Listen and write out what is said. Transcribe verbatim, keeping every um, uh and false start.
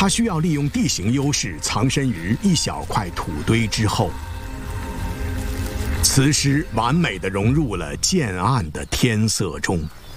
它需要利用地形优势藏身于一小块土堆之后。磁石完美地融入了渐暗的天色中。